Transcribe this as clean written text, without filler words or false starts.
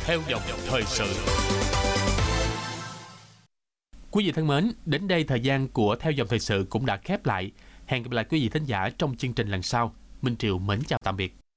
theo dòng thời sự. Quý vị thân mến, đến đây thời gian của Theo dòng thời sự cũng đã khép lại. Hẹn gặp lại quý vị thính giả trong chương trình lần sau. Minh Triều mến chào tạm biệt.